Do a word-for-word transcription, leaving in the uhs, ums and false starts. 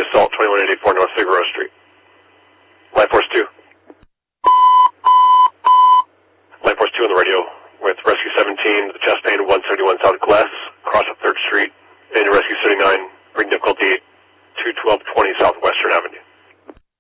assault, twenty-one eighty-four North Figueroa Street. Line Force two. Line Force two on the radio with Rescue seventeen, the chest pain, one seventy-one South Glass, across of third Street, and Rescue thirty-nine, bring difficulty two twelve twenty Southwestern Avenue.